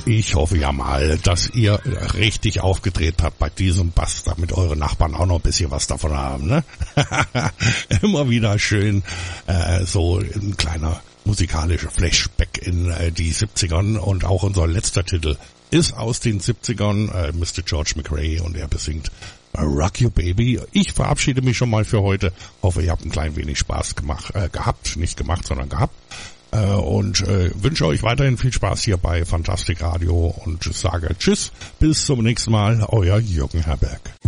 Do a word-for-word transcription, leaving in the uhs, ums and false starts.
ich hoffe ja mal, dass ihr richtig aufgedreht habt bei diesem Bass, damit eure Nachbarn auch noch ein bisschen was davon haben, ne? Immer wieder schön, äh, so ein kleiner musikalischer Flashback in äh, die siebzigern, und auch unser letzter Titel ist aus den siebzigern, äh, Mister George McRae, und er besingt Rock You Baby. Ich verabschiede mich schon mal für heute. Hoffe, ihr habt ein klein wenig Spaß gemacht, äh, gehabt, nicht gemacht, sondern gehabt. Äh, und äh, wünsche euch weiterhin viel Spaß hier bei Fantastik Radio und sage Tschüss, bis zum nächsten Mal, euer Jürgen Herberg.